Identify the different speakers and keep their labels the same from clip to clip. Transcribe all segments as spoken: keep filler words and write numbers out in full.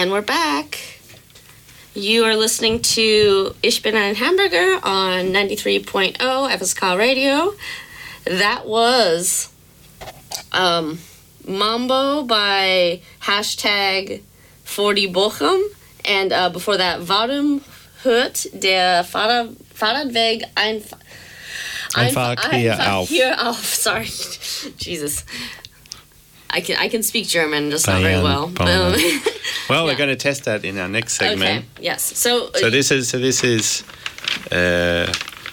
Speaker 1: And we're back. You are listening to Ich bin ein Hamburger on ninety-three point oh F S K Radio. That was um, Mambo by hashtag forty Bochum. And uh, before that, Warum hört der Fahrrad, Fahrradweg einf-
Speaker 2: einfach, einfach hier
Speaker 1: einfach
Speaker 2: auf?
Speaker 1: Hier auf. Sorry. Jesus. I can I can speak German, just not very well. Um,
Speaker 2: well,
Speaker 1: yeah.
Speaker 2: we're going to test that in our next segment.
Speaker 1: Okay. Yes. So.
Speaker 2: So this is so this is uh,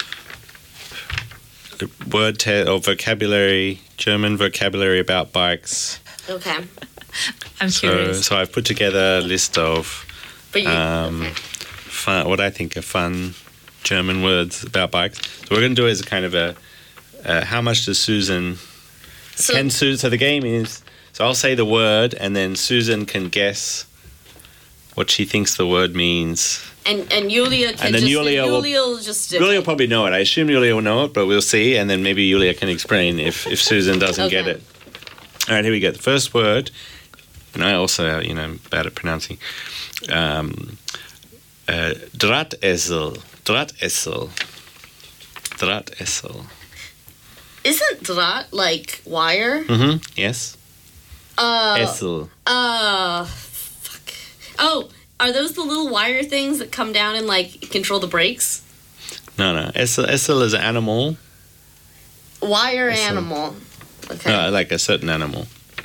Speaker 2: word te- or vocabulary, German vocabulary about bikes.
Speaker 1: Okay.
Speaker 3: I'm
Speaker 2: So
Speaker 3: curious.
Speaker 2: so I've put together a list of
Speaker 1: But you,
Speaker 2: um,
Speaker 1: okay.
Speaker 2: fun, what I think are fun German words about bikes. So what we're going to do is a kind of a uh, how much does Susan
Speaker 1: So,
Speaker 2: can Susan? So the game is. So I'll say the word, and then Susan can guess what she thinks the word means.
Speaker 1: and and Julia can
Speaker 2: And then
Speaker 1: just
Speaker 2: Julia will-
Speaker 1: Julia will just
Speaker 2: Julia will probably know it. I assume Julia will know it, but we'll see. And then maybe Julia can explain if, if Susan doesn't get
Speaker 1: Okay.
Speaker 2: it. All right, here we go. The first word, and I also, you know, am bad at pronouncing. Um, uh, Drahtesel. Drahtesel. Drahtesel.
Speaker 1: Isn't Draht like wire?
Speaker 2: Mm-hmm. Yes.
Speaker 1: Uh.
Speaker 2: Essel.
Speaker 1: Uh. Fuck. Oh, are those the little wire things that come down and like control the brakes?
Speaker 2: No, no. Essel, Essel is an animal.
Speaker 1: Wire
Speaker 2: Essel.
Speaker 1: animal. Okay.
Speaker 2: Uh, like a certain animal.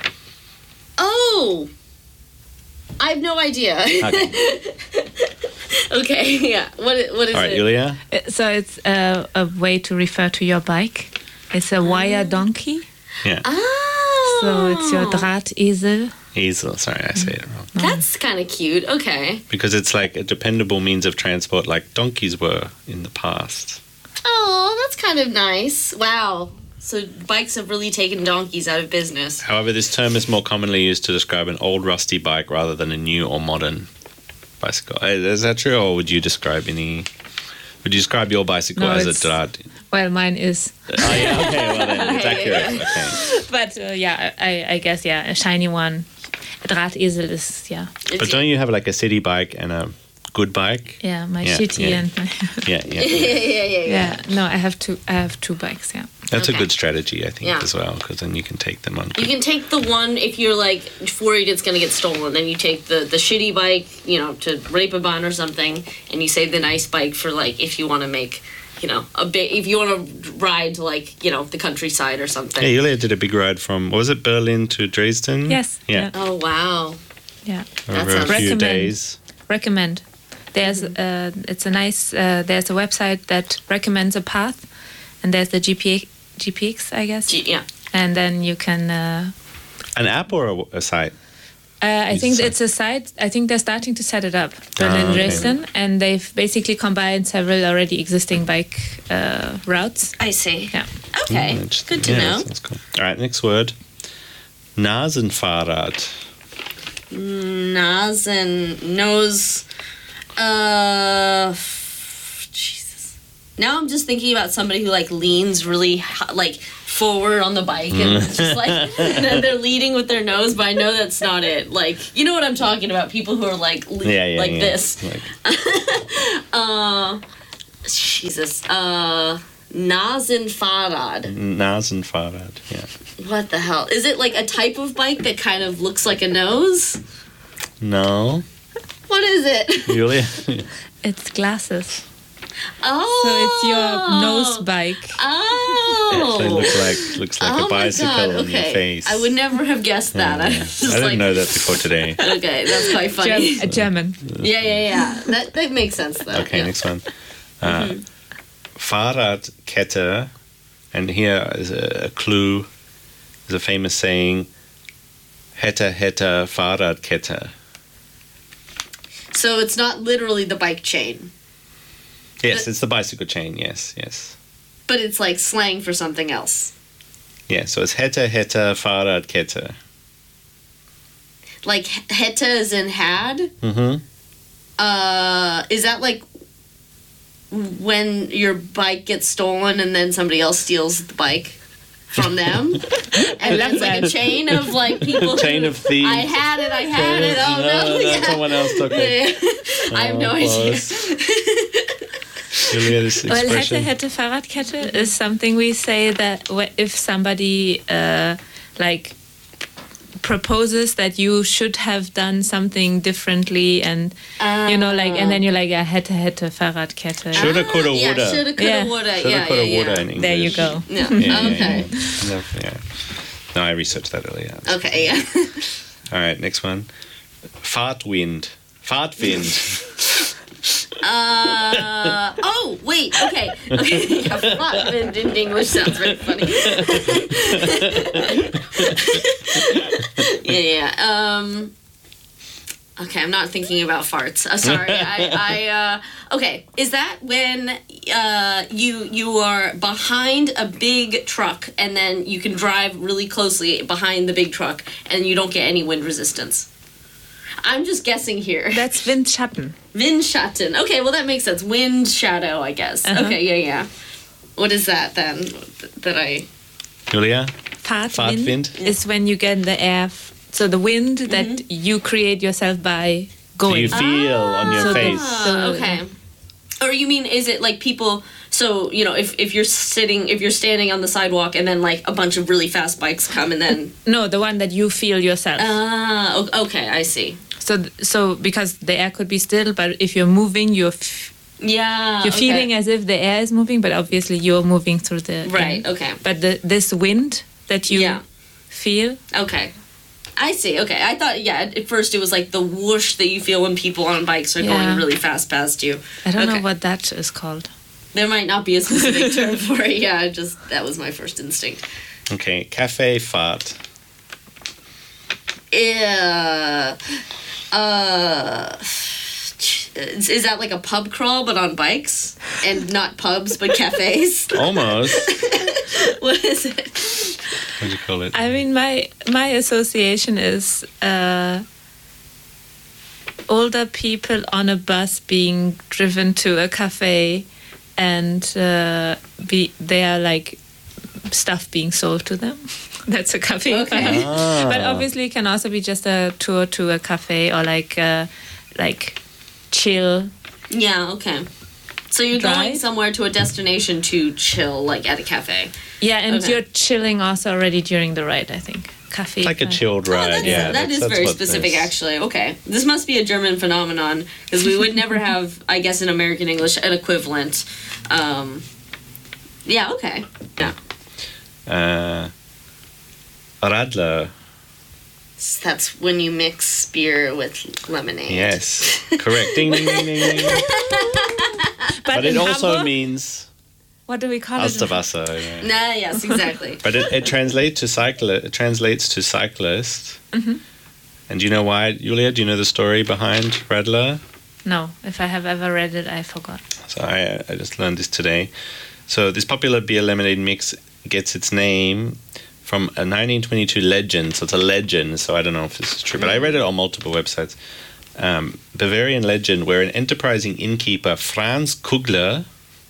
Speaker 1: Oh. I have no idea.
Speaker 2: Okay.
Speaker 1: Okay. Yeah. What? i- What is
Speaker 2: All right,
Speaker 1: it?
Speaker 2: Julia.
Speaker 3: Uh, So it's a, a way to refer to your bike. It's a wire donkey.
Speaker 2: Yeah.
Speaker 1: Oh.
Speaker 3: So it's your Drahtesel.
Speaker 2: Easel. Sorry, I say it wrong.
Speaker 1: That's kind of cute. Okay.
Speaker 2: Because it's like a dependable means of transport, like donkeys were in the past.
Speaker 1: Oh, that's kind of nice. Wow. So bikes have really taken donkeys out of business.
Speaker 2: However, this term is more commonly used to describe an old rusty bike rather than a new or modern bicycle. Uh, Is that true, or would you describe any? Would you describe your bicycle
Speaker 3: No,
Speaker 2: as a
Speaker 3: it's-
Speaker 2: Draht?
Speaker 3: Well, mine is.
Speaker 2: Oh yeah, okay, well then it's
Speaker 1: Okay,
Speaker 2: accurate.
Speaker 1: yeah.
Speaker 2: Okay.
Speaker 3: But uh, yeah, I, I guess, yeah, a shiny one. A Drahtesel is, yeah.
Speaker 2: But don't you have like a city bike and a good bike?
Speaker 3: Yeah, my
Speaker 2: Yeah,
Speaker 3: shitty
Speaker 2: yeah.
Speaker 3: and my.
Speaker 2: Yeah, yeah.
Speaker 1: yeah, yeah, yeah, yeah.
Speaker 3: Yeah, no, I have two. I have two bikes. Yeah.
Speaker 2: That's
Speaker 1: Okay.
Speaker 2: a good strategy, I think,
Speaker 1: Yeah.
Speaker 2: as well, because then you can take them on.
Speaker 1: You can take the one if you're like worried it's gonna get stolen. Then you take the the shitty bike, you know, to rape a bun or something, and you save the nice bike for like if you want to make, you know, a bit. If you want to ride to like you know the countryside or something.
Speaker 2: Yeah, Julia did a big ride from, was it Berlin to Dresden?
Speaker 3: Yes.
Speaker 2: Yeah.
Speaker 1: Oh wow.
Speaker 3: Yeah.
Speaker 1: That
Speaker 2: Over a
Speaker 1: sounds-
Speaker 2: few
Speaker 3: Recommend.
Speaker 2: days.
Speaker 3: Recommend. There's uh, it's a nice. Uh, there's a website that recommends a path, and there's the G P G P X, I guess.
Speaker 1: Gee, yeah.
Speaker 3: And then you can. Uh,
Speaker 2: An app or a, a site?
Speaker 3: uh, I
Speaker 2: It's a
Speaker 3: think
Speaker 2: site.
Speaker 3: it's a site. I think they're starting to set it up,
Speaker 2: Ah,
Speaker 3: Berlin,
Speaker 2: okay.
Speaker 3: Dresden, and they've basically combined several already existing bike uh, routes.
Speaker 1: I see.
Speaker 3: Yeah.
Speaker 1: Okay.
Speaker 2: Mm, interesting.
Speaker 1: Good to
Speaker 2: Yeah,
Speaker 1: know.
Speaker 2: that sounds cool. All right, next word. Nasenfahrrad.
Speaker 1: Nasen nose. Uh. f- Jesus. Now I'm just thinking about somebody who like leans really h- like forward on the bike and it's just like and then they're leading with their nose, but I know that's not it. Like you know what I'm talking about? People who are like le-
Speaker 2: Yeah, yeah,
Speaker 1: like
Speaker 2: yeah.
Speaker 1: this.
Speaker 2: Like,
Speaker 1: Uh. Jesus. Uh. Nasenfahrrad.
Speaker 2: Nasenfahrrad, yeah.
Speaker 1: What the hell? Is it like a type of bike that kind of looks like a nose?
Speaker 2: No.
Speaker 1: What is it?
Speaker 2: Julia?
Speaker 3: It's glasses.
Speaker 1: Oh.
Speaker 3: So it's your nose bike.
Speaker 1: Oh.
Speaker 2: Actually looks like looks like
Speaker 1: Oh
Speaker 2: a
Speaker 1: my
Speaker 2: bicycle
Speaker 1: God,
Speaker 2: on your
Speaker 1: okay.
Speaker 2: face.
Speaker 1: I would never have guessed that. I
Speaker 2: Yeah.
Speaker 1: was
Speaker 2: I
Speaker 1: just
Speaker 2: didn't
Speaker 1: like,
Speaker 2: know that before today.
Speaker 1: okay, that's quite funny.
Speaker 3: Germ- a German.
Speaker 1: Yeah, yeah, yeah. That that makes sense though.
Speaker 2: Okay,
Speaker 1: yeah.
Speaker 2: next one. Uh, Fahrradkette, and here is a, a clue. There's a famous saying, Hätte, hätte, Fahrradkette.
Speaker 1: So it's not literally the bike chain,
Speaker 2: Yes,
Speaker 1: The-
Speaker 2: it's the bicycle chain, yes, yes.
Speaker 1: but it's like slang for something else.
Speaker 2: Yeah, so it's Hätte, hätte, Fahrradkette.
Speaker 1: Like heta is in had.
Speaker 2: Mm-hmm.
Speaker 1: Uh, is that like when your bike gets stolen and then somebody else steals the bike? from them. And
Speaker 3: love
Speaker 1: it's like a
Speaker 3: that.
Speaker 1: chain of like people.
Speaker 2: Chain
Speaker 1: who,
Speaker 2: of thieves.
Speaker 1: I had it. I had it. Oh no!
Speaker 2: no,
Speaker 1: yeah.
Speaker 2: someone else took it.
Speaker 1: Yeah. I have no
Speaker 2: Oh,
Speaker 1: idea.
Speaker 2: close. Julia, this
Speaker 3: Well, hätte,
Speaker 2: expression.
Speaker 3: hätte, Fahrradkette is something we say that wh- if somebody uh, like proposes that you should have done something differently, and you know, like, and then you're like, ja, hätte, hätte, Fahrradkette.
Speaker 2: Shoulda, coulda,
Speaker 1: Yeah,
Speaker 2: woulda.
Speaker 1: shoulda, coulda,
Speaker 3: Yeah.
Speaker 1: woulda.
Speaker 2: Shoulda,
Speaker 1: Yeah,
Speaker 2: coulda,
Speaker 1: yeah,
Speaker 2: woulda
Speaker 1: yeah.
Speaker 2: in English.
Speaker 3: There you go.
Speaker 1: Yeah.
Speaker 2: Yeah, yeah,
Speaker 1: Okay.
Speaker 2: yeah. No, yeah. No, I researched that earlier.
Speaker 1: Okay. Yeah.
Speaker 2: All right, next one. Fahrtwind. Fahrtwind.
Speaker 1: Uh, oh, wait, okay. Okay, yeah, fart in, in English sounds very funny. yeah, yeah. Um, okay, I'm not thinking about farts. Uh, sorry. I, I uh, okay, is that when uh, you you are behind a big truck and then you can drive really closely behind the big truck and you don't get any wind resistance? I'm just guessing here.
Speaker 3: That's Windschatten.
Speaker 1: Windschatten. Okay, well that makes sense. Wind shadow, I guess.
Speaker 3: Uh-huh.
Speaker 1: Okay, yeah, yeah. What is that then? th- That I.
Speaker 2: Julia?
Speaker 3: Fahrtwind,
Speaker 2: Fahrtwind?
Speaker 3: is when you get the air, f- so the wind that you create yourself by
Speaker 2: Do
Speaker 3: going.
Speaker 2: you feel on your
Speaker 3: So the-
Speaker 2: face?
Speaker 1: Ah, okay. Or you mean is it like people? So you know, if if you're sitting, if you're standing on the sidewalk, and then like a bunch of really fast bikes come, and then
Speaker 3: No, the one that you feel yourself.
Speaker 1: ah, o- okay, I see.
Speaker 3: so, th- so because the air could be still, but if you're moving, you're f-
Speaker 1: Yeah,
Speaker 3: you're
Speaker 1: okay.
Speaker 3: feeling as if the air is moving, but obviously you're moving through the
Speaker 1: Right,
Speaker 3: air.
Speaker 1: okay.
Speaker 3: But the, this wind that you
Speaker 1: Yeah.
Speaker 3: feel,
Speaker 1: Okay. I see. Okay, I thought yeah. At at first, it was like the whoosh that you feel when people on bikes are
Speaker 3: Yeah.
Speaker 1: going really fast past you.
Speaker 3: I don't
Speaker 1: Okay.
Speaker 3: know what that is called.
Speaker 1: There might not be a specific term for it. Yeah, I just that was my first instinct.
Speaker 2: Okay, cafe fart.
Speaker 1: Yeah. Uh, is, is that like a pub crawl but on bikes and not pubs but cafes?
Speaker 2: Almost.
Speaker 1: What is it?
Speaker 2: What do you call it?
Speaker 3: I mean, my my association is uh, older people on a bus being driven to a cafe, and uh, be they are like stuff being sold to them. That's a cafe.
Speaker 1: Okay.
Speaker 2: Ah.
Speaker 3: But obviously, it can also be just a tour to a cafe or like uh, like chill.
Speaker 1: Yeah, okay. So you're going
Speaker 3: Drive?
Speaker 1: somewhere to a destination to chill, like at a cafe.
Speaker 3: Yeah, and
Speaker 1: Okay.
Speaker 3: you're chilling also already during the ride. I think cafe.
Speaker 2: Like a
Speaker 3: kind.
Speaker 2: chilled
Speaker 1: Oh,
Speaker 2: ride.
Speaker 1: that's,
Speaker 2: yeah,
Speaker 1: that
Speaker 2: that's-
Speaker 1: is
Speaker 2: that's
Speaker 1: very
Speaker 2: what
Speaker 1: specific,
Speaker 2: this-
Speaker 1: actually. Okay. This must be a German phenomenon, because we would never have, I guess, in American English, an equivalent. Um, yeah, okay. Yeah.
Speaker 2: Uh, Radler.
Speaker 1: So that's when you mix beer with lemonade.
Speaker 2: Yes, correct. Ding, ding, ding, ding, ding. But it
Speaker 3: in
Speaker 2: also
Speaker 3: Hamburg,
Speaker 2: means
Speaker 3: what do we call it?
Speaker 2: Austerwasser. Yeah.
Speaker 1: Nah, yes, exactly.
Speaker 2: But it, it translates to cycle. It translates to cyclist.
Speaker 3: Mm-hmm.
Speaker 2: And do you know why, Julia? Do you know the story behind Radler?
Speaker 3: No, if I have ever read it, I forgot.
Speaker 2: So I, I just learned this today. So this popular beer lemonade mix gets its name from a nineteen twenty-two legend. So it's a legend. So I don't know if this is true, but I read it on multiple websites. Um, Bavarian legend where an enterprising innkeeper, Franz Kugler,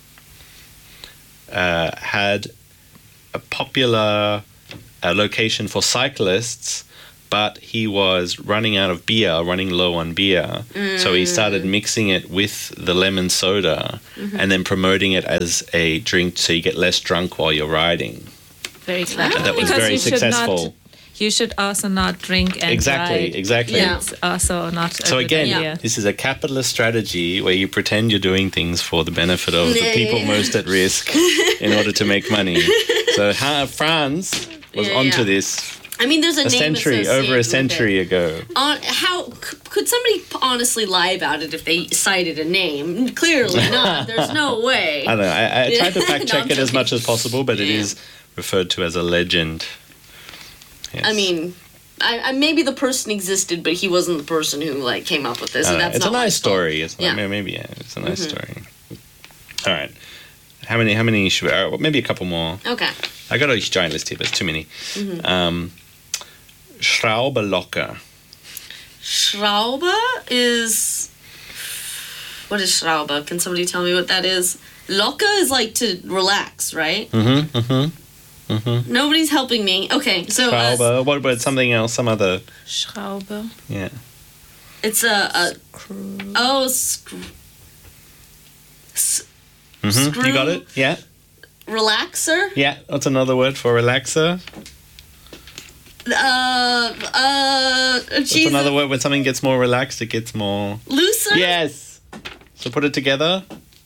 Speaker 2: uh, had a popular uh, location for cyclists, but he was running out of beer, running low on beer. So he started mixing it with the lemon soda and then promoting it as a drink so you get less drunk while you're riding.
Speaker 3: Very clever.
Speaker 2: And that was
Speaker 3: Because
Speaker 2: very
Speaker 3: you should
Speaker 2: successful.
Speaker 3: Not, you should also not drink and
Speaker 2: Exactly,
Speaker 3: ride.
Speaker 2: exactly.
Speaker 1: Yeah.
Speaker 3: It's also not. A
Speaker 2: So
Speaker 3: good
Speaker 2: again,
Speaker 3: idea.
Speaker 2: this is a capitalist strategy where you pretend you're doing things for the benefit of the
Speaker 1: Yeah,
Speaker 2: people
Speaker 1: yeah.
Speaker 2: most at risk in order to make money. So ha- France was
Speaker 1: Yeah,
Speaker 2: onto
Speaker 1: yeah.
Speaker 2: this
Speaker 1: I mean, there's a,
Speaker 2: a
Speaker 1: name
Speaker 2: century,
Speaker 1: associated
Speaker 2: over a
Speaker 1: with
Speaker 2: century
Speaker 1: it.
Speaker 2: ago.
Speaker 1: On how c- could somebody p- honestly lie about it if they cited a name? Clearly not. There's no way.
Speaker 2: I don't know. I, I tried to
Speaker 1: No,
Speaker 2: fact check
Speaker 1: I'm
Speaker 2: it as much
Speaker 1: joking.
Speaker 2: as possible, but it
Speaker 1: Yeah.
Speaker 2: is referred to as a legend. Yes.
Speaker 1: I mean, I, I maybe the person existed, but he wasn't the person who like came up with this.
Speaker 2: I
Speaker 1: And
Speaker 2: don't know.
Speaker 1: that's
Speaker 2: it's a
Speaker 1: not my
Speaker 2: nice
Speaker 1: fault.
Speaker 2: story. It's
Speaker 1: Yeah.
Speaker 2: not, maybe yeah, it's a nice
Speaker 1: Mhm.
Speaker 2: story. All right. How many? How many should we? Uh, well, maybe a couple more.
Speaker 1: Okay.
Speaker 2: I got a giant list here, but it's too many.
Speaker 1: Mm-hmm.
Speaker 2: Um, Schraube locker.
Speaker 1: Schraube is. What is Schraube? Can somebody tell me what that is? Locker is like to relax, right?
Speaker 2: Mm-hmm. Mm-hmm. Mm-hmm.
Speaker 1: Nobody's helping me. Okay, so uh,
Speaker 2: Schraube. What about something else? Some other.
Speaker 3: Schraube.
Speaker 2: Yeah.
Speaker 1: it's a, a
Speaker 3: Screw.
Speaker 1: oh screw. S-
Speaker 2: hmm
Speaker 1: Screw-
Speaker 2: You got it? Yeah.
Speaker 1: relaxer.
Speaker 2: Yeah. What's another word for relaxer?
Speaker 1: Uh, uh,
Speaker 2: What's
Speaker 1: Jesus.
Speaker 2: another word when something gets more relaxed? It gets more.
Speaker 1: Looser.
Speaker 2: Yes. So put it together.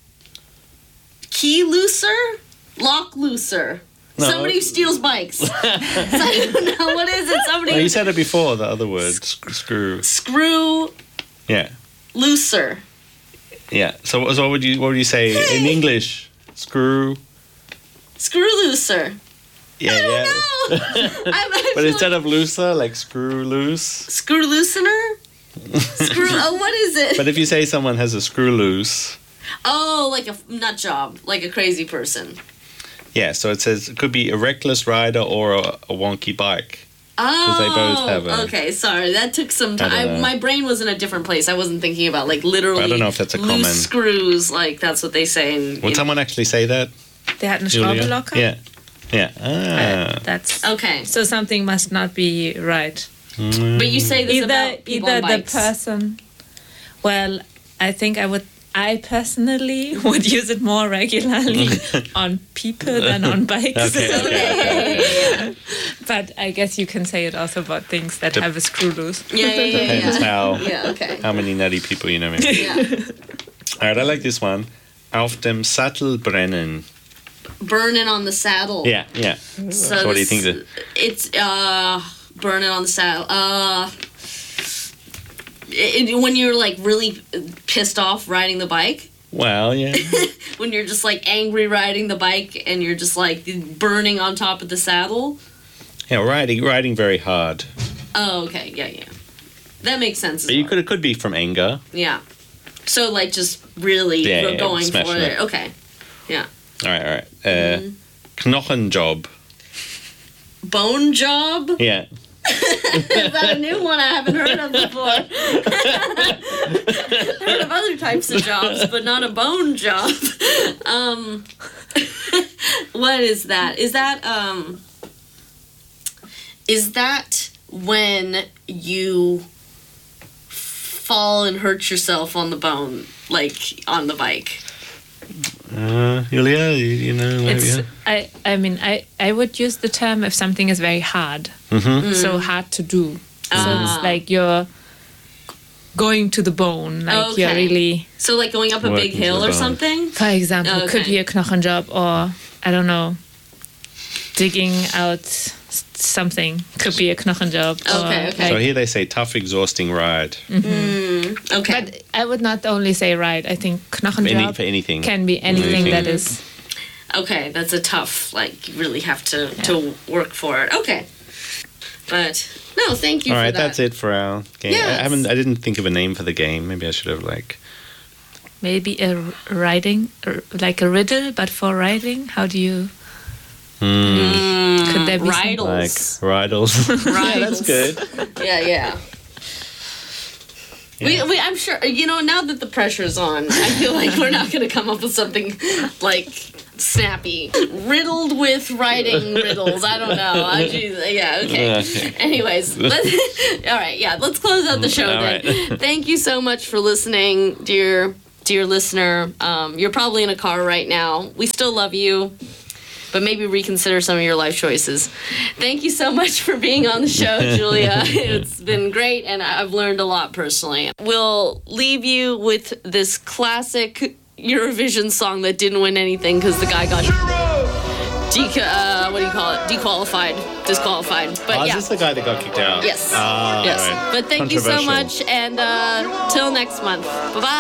Speaker 1: Key looser. Lock looser.
Speaker 2: No.
Speaker 1: Somebody who steals bikes. So I don't know what is it. Somebody
Speaker 2: No,
Speaker 1: who
Speaker 2: you said it before. The other word. Sc- Screw.
Speaker 1: screw
Speaker 2: Yeah.
Speaker 1: looser.
Speaker 2: Yeah. So, so what would you what would you say in English? Screw.
Speaker 1: Screw looser.
Speaker 2: Yeah.
Speaker 1: I don't
Speaker 2: yeah.
Speaker 1: know. I'm actually
Speaker 2: But instead of looser, like screw loose.
Speaker 1: screw loosener. Screw. Oh, what is it?
Speaker 2: But if you say someone has a screw loose,
Speaker 1: Oh, like a nut job, like a crazy person.
Speaker 2: yeah. So it says it could be a reckless rider or a, a wonky bike.
Speaker 1: Oh,
Speaker 2: they both have a-
Speaker 1: okay. Sorry, that took some
Speaker 2: I
Speaker 1: time.
Speaker 2: don't
Speaker 1: I
Speaker 2: know.
Speaker 1: My brain was in a different place. I wasn't thinking about like literally.
Speaker 2: I don't know if that's a
Speaker 1: loose
Speaker 2: common-
Speaker 1: screws. Like that's what they say. In,
Speaker 2: Would
Speaker 1: in-
Speaker 2: someone actually say that?
Speaker 3: Der hat eine
Speaker 2: Julia?
Speaker 3: Schraube locker.
Speaker 2: Yeah. Yeah.
Speaker 3: Uh,
Speaker 2: Ah.
Speaker 3: that's
Speaker 1: Okay,
Speaker 3: so something must not be right.
Speaker 1: but you say this
Speaker 3: Either
Speaker 1: about people
Speaker 3: either
Speaker 1: on
Speaker 3: the
Speaker 1: bikes.
Speaker 3: person. Well, I think I would. I personally would use it more regularly on people than on bikes.
Speaker 2: Okay, okay,
Speaker 1: Okay, yeah, yeah, yeah.
Speaker 3: But I guess you can say it also about things that
Speaker 2: Dep-
Speaker 3: have a screw loose.
Speaker 1: Yeah, yeah, yeah,
Speaker 2: Depends
Speaker 1: yeah.
Speaker 2: how
Speaker 1: Yeah, okay.
Speaker 2: how many nutty people you know. Maybe.
Speaker 1: Yeah.
Speaker 2: All right. I like this one. Auf dem Sattel brennen.
Speaker 1: Burning on the saddle.
Speaker 2: Yeah. Yeah.
Speaker 1: So,
Speaker 2: So what do you
Speaker 1: this-
Speaker 2: think that-
Speaker 1: It's uh burning on the saddle. Uh it, it- when you're like really pissed off riding the bike,
Speaker 2: Well, yeah.
Speaker 1: when you're just like angry riding the bike and you're just like burning on top of the saddle.
Speaker 2: Yeah. Riding riding very hard.
Speaker 1: Oh, okay. Yeah, yeah. That makes sense. as
Speaker 2: But you
Speaker 1: well.
Speaker 2: could it could be from anger.
Speaker 1: Yeah. So like just really
Speaker 2: Yeah,
Speaker 1: go-
Speaker 2: yeah,
Speaker 1: going for
Speaker 2: smashing
Speaker 1: it.
Speaker 2: it.
Speaker 1: Okay. Yeah.
Speaker 2: All right. All right. Uh,
Speaker 1: Mm-hmm.
Speaker 2: Knochenjob.
Speaker 1: Bone job.
Speaker 2: Yeah.
Speaker 1: Is that a new one I haven't heard of before? Heard of other types of jobs, but not a bone job. Um, what is that? Is that um? Is that when you fall and hurt yourself on the bone, like on the bike?
Speaker 2: Uh, Julia, you, you know. Maybe,
Speaker 3: It's.
Speaker 2: yeah.
Speaker 3: I. I mean, I. I would use the term if something is very hard,
Speaker 2: Mm-hmm.
Speaker 3: so hard to do. So
Speaker 1: Ah.
Speaker 3: it's like you're going to the bone, like you're
Speaker 1: Okay.
Speaker 3: really.
Speaker 1: So like going up a
Speaker 2: Working
Speaker 1: big
Speaker 2: to the
Speaker 1: hill or
Speaker 2: bone.
Speaker 1: something?
Speaker 3: For example,
Speaker 1: Okay.
Speaker 3: could be a Knochenjob, or I don't know, digging out s- something. Could be a Knochenjob. or,
Speaker 1: Okay, okay.
Speaker 2: So
Speaker 3: like-
Speaker 2: here they say tough, exhausting ride.
Speaker 1: Okay.
Speaker 3: but I would not only say right. I think
Speaker 2: Any,
Speaker 3: Knochenjob
Speaker 2: for anything.
Speaker 3: can be anything
Speaker 2: Anything.
Speaker 3: that is.
Speaker 1: Okay, that's a tough, like, you really have to, to work for it. Okay. But, no, thank you
Speaker 2: All
Speaker 1: for
Speaker 2: right,
Speaker 1: that.
Speaker 2: that's it for our game.
Speaker 1: Yes.
Speaker 2: I haven't. I didn't think of a name for the game. Maybe I should have like.
Speaker 3: Maybe a r- writing, r- like a riddle, but for writing. How do you?
Speaker 2: Hmm,
Speaker 3: Could there be some-
Speaker 1: Riddles.
Speaker 2: like riddles. yeah, that's good.
Speaker 1: Yeah, yeah. We, we, I'm sure, you know, now that the pressure's on, I feel like we're not going to come up with something, like, snappy. Riddled with writing riddles. I don't know. I, geez, yeah, okay.
Speaker 2: Okay.
Speaker 1: Anyways, let's, all right, yeah, let's close out the show
Speaker 2: All
Speaker 1: then.
Speaker 2: right.
Speaker 1: Thank you so much for listening, dear, dear listener. Um, you're probably in a car right now. We still love you. But maybe reconsider some of your life choices. Thank you so much for being on the show, Julia. It's been great, and I've learned a lot personally. We'll leave you with this classic Eurovision song that didn't win anything because the guy got deca- uh, what do you call it? Dequalified, disqualified. But
Speaker 2: Oh,
Speaker 1: yeah,
Speaker 2: is this the guy that got kicked out?
Speaker 1: yes,
Speaker 2: Ah,
Speaker 1: yes.
Speaker 2: all right.
Speaker 1: But thank you so
Speaker 2: Controversial.
Speaker 1: much, and uh, till next month. Bye bye.